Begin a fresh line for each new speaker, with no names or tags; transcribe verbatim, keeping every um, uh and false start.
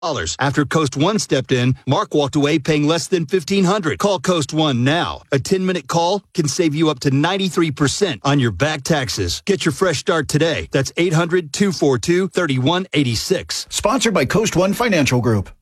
After Coast One stepped in, Mark walked away paying less than fifteen hundred dollars. Call Coast One now. A ten-minute call can save you up to ninety-three percent on your back taxes. Get your fresh start today. That's eight hundred, two four two, three one eight six.
Sponsored by Coast One Financial Group.